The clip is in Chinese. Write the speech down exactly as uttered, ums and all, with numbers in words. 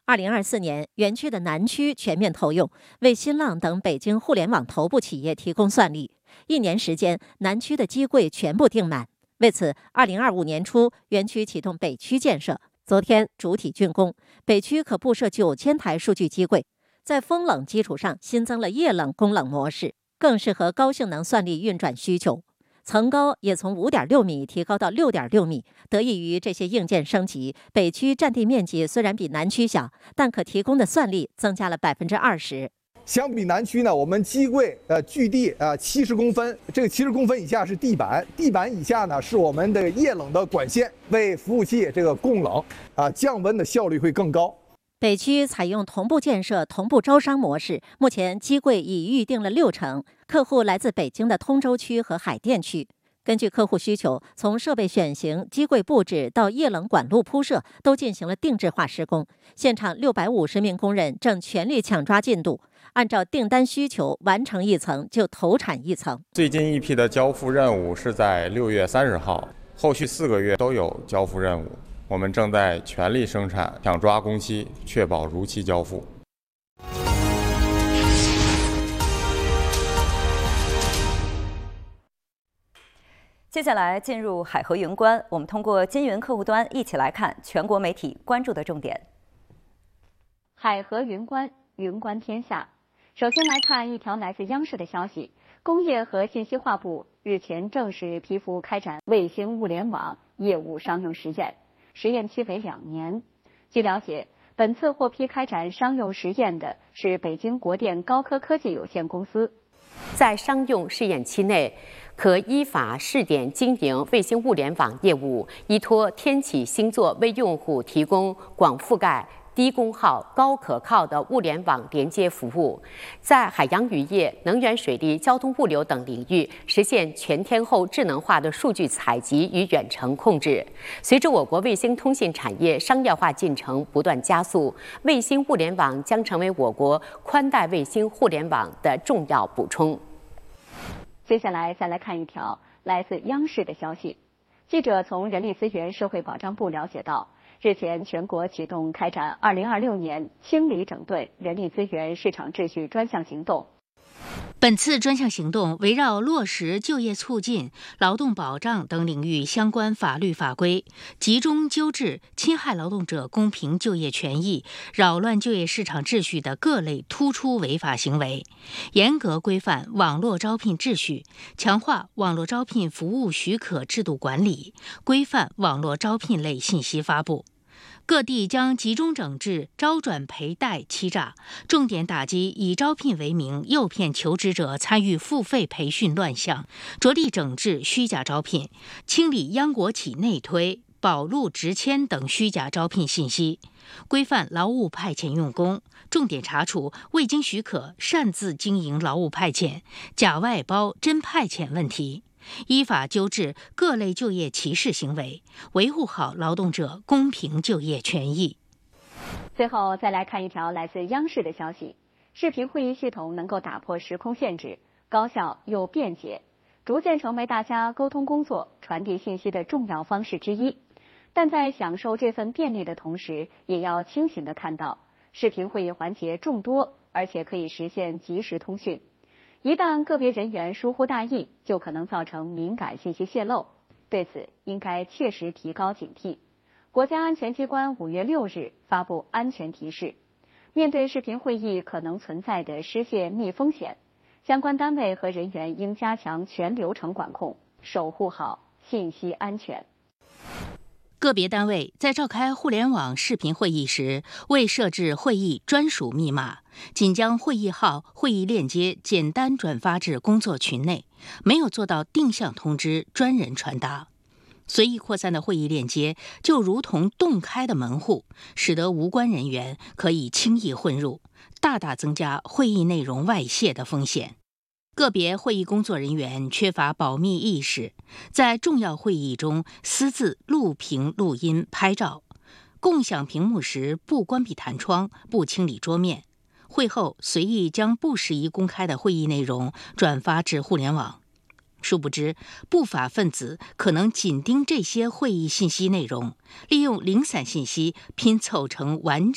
二零二四年，园区的南区全面投用，为新浪等北京互联网头部企业提供算力。一年时间，南区的机柜全部订满。为此，二零二五年初，园区启动北区建设。昨天主体竣工，北区可布设九千台数据机柜，在风冷基础上新增了液冷供冷模式，更适合高性能算力运转需求。层高也从五点六米提高到六点六米，得益于这些硬件升级，北区占地面积虽然比南区小，但可提供的算力增加了百分之二十。 相比南区呢，我们机柜呃距地呃七十公分，这个七十公分以下是地板，地板以下呢是我们的液冷的管线，为服务器这个供冷啊、呃、降温的效率会更高。 北区采用同步建设、同步招商模式，目前机柜已预定了六成，客户来自北京的通州区和海淀区。根据客户需求，从设备选型、机柜布置到液冷管路铺设，都进行了定制化施工。现场六百五十名工人正全力抢抓进度，按照订单需求完成一层就投产一层。 最近一批的交付任务是在六月三十号，后续四个月都有交付任务。我们正在全力生产，抢抓工期，确保如期交付。 接下来进入海河云观，我们通过金云客户端一起来看全国媒体关注的重点。 海河云观，云观天下。首先来看一条来自央视的消息：工业和信息化部日前正式批复开展卫星物联网业务商用实验。实验期为两年。据了解，本次获批开展商用实验的是北京国电高科科技有限公司。 在商用试验期内，可依法试点经营卫星物联网业务，依托天启星座为用户提供广覆盖、低功耗、高可靠的物联网连接服务，在海洋渔业、能源水利、交通物流等领域实现全天候智能化的数据采集与远程控制。随着我国卫星通信产业商业化进程不断加速，卫星物联网将成为我国宽带卫星互联网的重要补充。 接下来再来看一条来自央视的消息。记者从人力资源社会保障部了解到，日前，全国启动开展二零二六年清理整顿人力资源市场秩序专项行动。 本次专项行动围绕落实就业促进、劳动保障等领域相关法律法规，集中纠治侵害劳动者公平就业权益、扰乱就业市场秩序的各类突出违法行为，严格规范网络招聘秩序，强化网络招聘服务许可制度管理，规范网络招聘类信息发布。各地将集中整治招转赔贷欺诈，重点打击以招聘为名诱骗求职者参与付费培训乱象，着力整治虚假招聘，清理央国企内推、保录直签等虚假招聘信息，规范劳务派遣用工，重点查处未经许可擅自经营劳务派遣、假外包、真派遣问题。依法纠治各类就业歧视行为，维护好劳动者公平就业权益。 最后再来看一条来自央视的消息：视频会议系统能够打破时空限制，高效又便捷，逐渐成为大家沟通工作、传递信息的重要方式之一。但在享受这份便利的同时，也要清醒地看到，视频会议环节众多，而且可以实现即时通讯。一旦个别人员疏忽大意，就可能造成敏感信息泄露。对此，应该切实提高警惕。国家安全机关五月六日发布安全提示，面对视频会议可能存在的失窃密风险，相关单位和人员应加强全流程管控，守护好信息安全。 个别单位在召开互联网视频会议时，未设置会议专属密码，仅将会议号、会议链接简单转发至工作群内，没有做到定向通知、专人传达。随意扩散的会议链接就如同洞开的门户，使得无关人员可以轻易混入，大大增加会议内容外泄的风险。个别会议工作人员缺乏保密意识，在重要会议中私自录屏、录音、拍照，共享屏幕时不关闭弹窗、不清理桌面，会后随意将不适宜公开的会议内容转发至互联网。殊不知，不法分子可能紧盯这些会议信息内容，利用零散信息拼凑成完整